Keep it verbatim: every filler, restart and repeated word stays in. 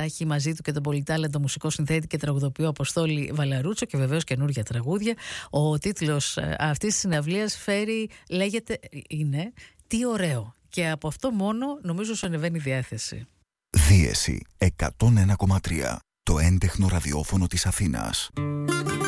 έχει μαζί του και τον πολυτάλαντο μουσικό συνθέτη και τραγουδοποιό Αποστόλη Βαλαρούτσο και βεβαίως καινούργια τραγούδια. Ο τίτλος αυτής της συναυλίας φέρει, λέγεται, είναι «Τι ωραίο». Και από αυτό μόνο νομίζω σου ανεβαίνει η διάθεση. Δίεση εκατόν ένα κόμμα τρία. Το έντεχνο ραδιόφωνο της Αθήνας.